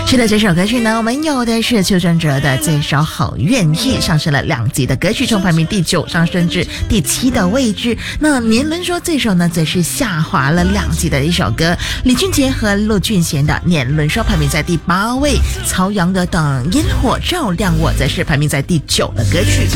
是的，这首歌曲呢，我们有的是邱正哲的《最少好愿意》，上升了2级的歌曲，从排名第9上升至第7的位置。那年轮说这首呢，则是下滑了2级的一首歌，李俊杰和陆俊贤的《年轮说》排名在第8位，曹阳的《等烟火照亮我》则是排名在第9的歌曲。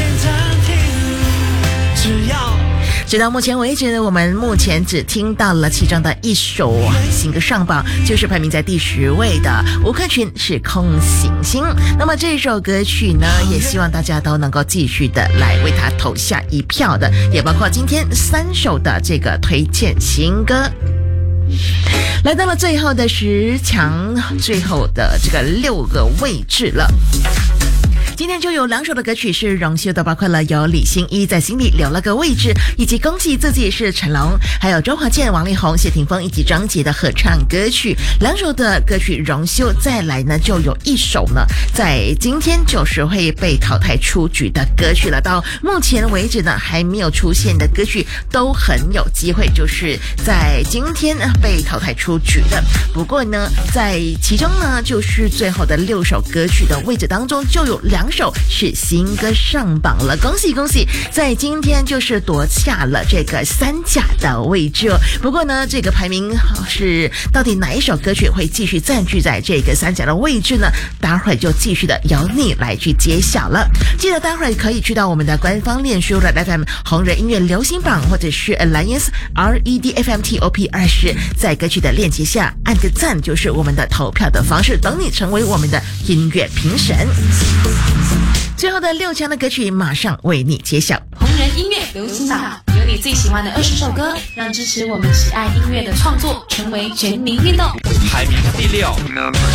直到目前为止呢，我们目前只听到了其中的一首新歌上榜，就是排名在第10位的吴克群《是空行星》。那么这首歌曲呢，也希望大家都能够继续的来为它投下一票的，也包括今天3首的这个推荐新歌。来到了最后的10强，最后的这个6个位置了。今天就有2首的歌曲是荣休的，包括了有李心一在心里留了个位置，以及恭喜自己是成龙，还有周华健、王力宏、谢霆锋以及张杰的合唱歌曲。2首的歌曲荣休，再来呢就有1首呢，在今天就是会被淘汰出局的歌曲了。到目前为止呢，还没有出现的歌曲都很有机会，就是在今天被淘汰出局的。不过呢，在其中呢，就是最后的6首歌曲的位置当中，就有2首是新歌上榜了，恭喜恭喜！在今天就是夺下了这个3甲的位置哦。不过呢，这个排名是到底哪一首歌曲会继续占据在这个3甲的位置呢？待会儿就继续的由你来去揭晓了。记得待会儿可以去到我们的官方脸书 Red FM 红人音乐流行榜，或者是 Alliance REDFMTOP20，在歌曲的链接下按个赞，就是我们的投票的方式，等你成为我们的音乐评审。最后的6强的歌曲马上为你揭晓。 红人音乐流行榜，有你最喜欢的20首歌，让支持我们喜爱音乐的创作成为全民运动。 排名第6。